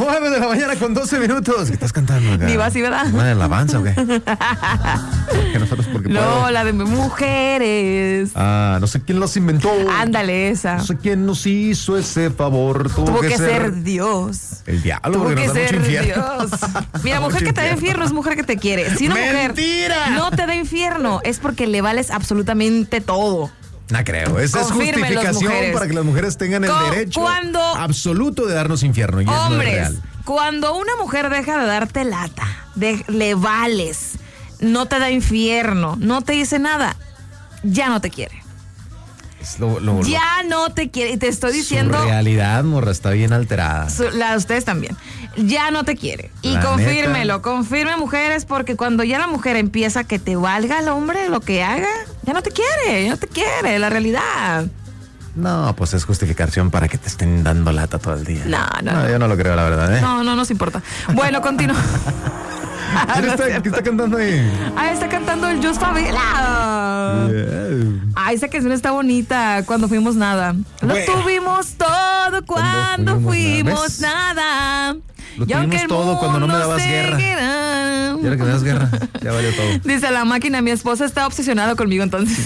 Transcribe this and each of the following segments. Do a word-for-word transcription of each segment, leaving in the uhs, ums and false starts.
nueve de la mañana con doce minutos. ¿Qué estás cantando acá? Ni vas, ¿sí, verdad? ¿Una alabanza o qué? Porque nosotros porque No, puedo. la de mujeres. Ah, no sé quién los inventó. Ándale, esa. No sé quién nos hizo ese favor. Tuvo, Tuvo que, que ser, ser Dios. el diablo. Tuvo porque que nos da mucho ser infierno. Dios. Mira, mujer que te da infierno es mujer que te quiere. Si una ¡Mentira! mujer no te da infierno, es porque le vales absolutamente todo. No creo. Esa es Confírmenlo, justificación mujeres. para que las mujeres tengan el Co- derecho cuando- absoluto de darnos infierno. Y eso no es Hombres, real. cuando una mujer deja de darte lata, de- le vales, no te da infierno, no te dice nada, ya no te quiere. Es lo, lo, lo- Ya no te quiere. Y te estoy diciendo. Su realidad, morra, está bien alterada. Su- la de ustedes también. Ya no te quiere. Y La confírmelo, neta. confirme, mujeres, porque cuando ya la mujer empieza a que te valga el hombre lo que haga, ya no te quiere, ya no te quiere, la realidad. No, pues es justificación para que te estén dando lata todo el día. No, no, no. Yo no lo creo, la verdad, ¿eh? No, no nos importa. Bueno, continúa. ¿Quién está, ¿Quién está cantando ahí? Ah, está cantando el Just Favela. Yeah. Ah, esa canción está bonita. Cuando fuimos nada. Lo Bueno. tuvimos todo cuando Cuando fuimos fuimos nada. nada. Lo Y aunque tuvimos el todo cuando no me mundo dabas guerra. seguirá. Y ahora que me das guerra, ya valió todo. Dice la máquina, mi esposa está obsesionada conmigo entonces.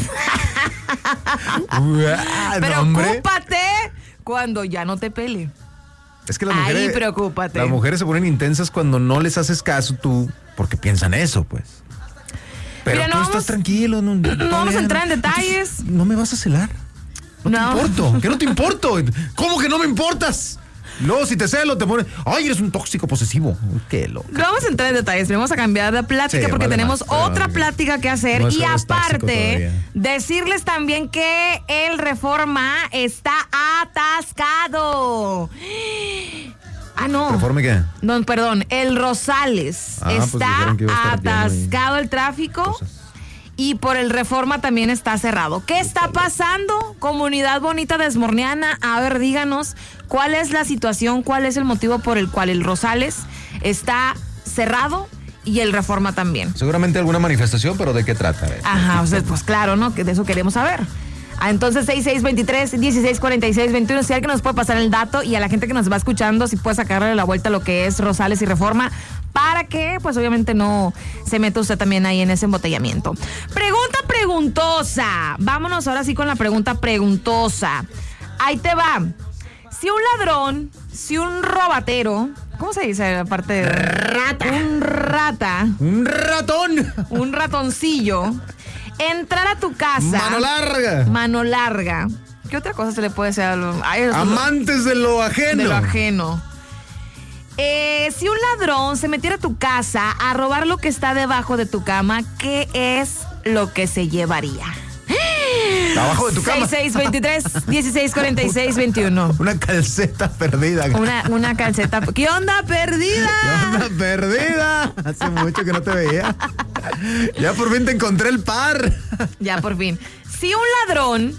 Uah, Pero no, hombre. ocúpate cuando ya no te pele. Es que las Ahí mujeres. preocúpate. Las mujeres se ponen intensas cuando no les haces caso tú, porque piensan eso, pues. Pero Mira, tú no estás vamos- tranquilo. No, no vamos a entrar en detalles. Entonces, no me vas a celar. No, No. te importo. ¿Qué no te importo? ¿Cómo que no me importas? Luego, si te celo, te ponen. Ay, eres un tóxico posesivo. Qué loco. No vamos a entrar en detalles, vamos a cambiar de plática Sí, porque vale tenemos más, pero otra no, plática que hacer no, y eso no es tóxico aparte todavía. decirles también que el Reforma está atascado. Ah, no. ¿Reforme qué? No, perdón, el Rosales Ah, pues está dijeron que iba a estar lleno ahí. atascado el tráfico. Cosas. Y por el Reforma también está cerrado. ¿Qué está pasando? Comunidad bonita de Esmorniana, a ver, díganos cuál es la situación, cuál es el motivo por el cual el Rosales está cerrado y el Reforma también. Seguramente alguna manifestación, pero ¿de qué trata? Eh? Ajá, o sea, pues claro, ¿no? Que de eso queremos saber. Ah, entonces, seis seis dos tres, dieciséis cuarenta y seis, veintiuno, si alguien nos puede pasar el dato y a la gente que nos va escuchando, si puede sacarle la vuelta a lo que es Rosales y Reforma, para que, pues obviamente no se meta usted también ahí en ese embotellamiento. Pregunta preguntosa. Vámonos ahora sí con la pregunta preguntosa. Ahí te va. Si un ladrón, si un robatero, ¿cómo se dice la parte de Rata. Un rata, ¡Un ratón! un ratoncillo, entrar a tu casa. ¡Mano larga! Mano larga. ¿Qué otra cosa se le puede decir a los ay, los- Amantes de lo ajeno. de lo ajeno? Eh, si un ladrón se metiera a tu casa a robar lo que está debajo de tu cama, ¿qué es lo que se llevaría? Abajo de tu cama. seis seis dos tres, dieciséis cuarenta y seis, veintiuno. Una calceta perdida. Una, una calceta. ¿Qué onda perdida? ¿Qué onda perdida? Hace mucho que no te veía. Ya por fin te encontré el par. Ya por fin. Si un ladrón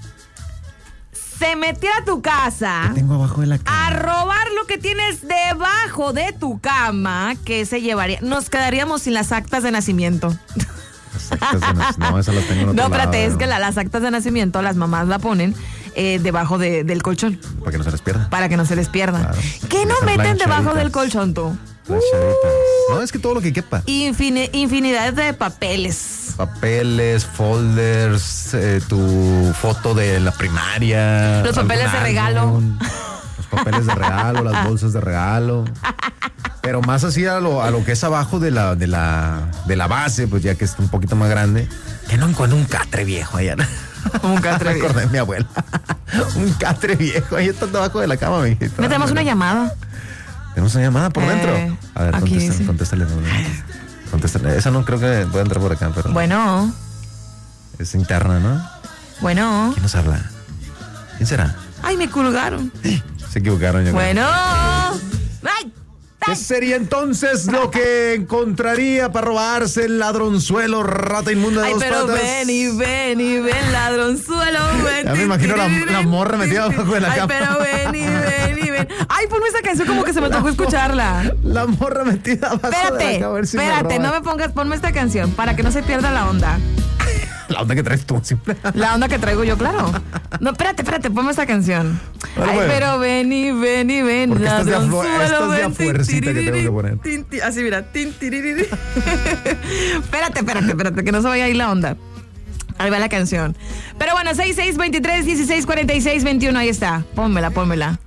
se metiera a tu casa Tengo abajo de la cama. a robar lo que tienes debajo de tu cama, ¿qué se llevaría? Nos quedaríamos sin las actas de nacimiento. Las actas de nac- No, esas las tengo en otro No, espérate, lado, es que la- las actas de nacimiento las mamás la ponen eh, debajo de- del colchón Para que no se les pierda. para que no se les pierda. Claro. ¿Qué no Esas meten debajo planchaditas. del colchón tú? Planchaditas. No, es que todo lo que quepa. Infini- infinidad de papeles. Papeles, folders, eh, tu foto de la primaria. Los papeles algún de regalo. álbum, Los papeles de regalo, las bolsas de regalo. Pero más así a lo, a lo que es abajo de la, de la, de la base, pues ya que es un poquito más grande. Que no encuentro un catre viejo allá. Un catre Me viejo. acordé de mi abuela. Un catre viejo. Ahí está debajo de la cama, mi hijito. Metemos una llamada. ¿Tenemos una llamada por Eh, dentro? A ver, aquí contéstale, dice. contéstale, no, no, contéstale. Esa no creo que pueda entrar por acá, pero Bueno, es interna, ¿no? bueno. ¿Quién nos habla? ¿Quién será? Ay, me colgaron. Se equivocaron, yo creo. Bueno. Ay, ¿Qué ay. sería entonces lo que encontraría para robarse el ladronzuelo, rata inmunda de Ay, dos pero patas? ven y ven y ven, ladronzuelo, ven. Ya me imagino la- la morra metida abajo de la Ay, cama. pero ven y ven y ven. Ay, ponme esa canción como que se me tocó escucharla. La morra metida abajo de Espérate, la cama. A ver si me espérate, roba. no me pongas, ponme esta canción para que no se pierda la onda. La onda que traes tú siempre. La onda que traigo yo, claro. No, espérate, espérate, ponme esta canción. Bueno, Ay, bueno. pero ven y ven y ven. Porque esta es de a fu- ladronzuelo, esta es de a ven, fuercita que tengo que poner. tin, tin, así, mira. Tin, tiririri. Espérate, espérate, espérate, que no se vaya a ir la onda. Ahí va la canción. Pero bueno, seis seis veintitrés dieciséis cuarenta y seis veintiuno, ahí está. Pónmela, pónmela.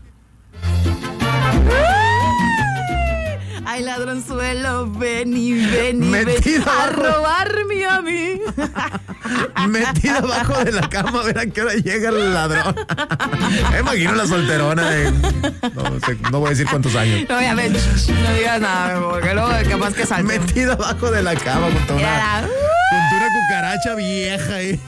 Ay, ladronzuelo, ven y ven y Metido ven a abajo. robarme a mí. Metida abajo de la cama a ver a qué hora llega el ladrón. Me imagino la solterona de. No, sé, no voy a decir cuántos años. No, ya ven, no digas nada, porque luego capaz que salte. Metida abajo de la cama junto a una, Mira, junto a una cucaracha vieja ahí.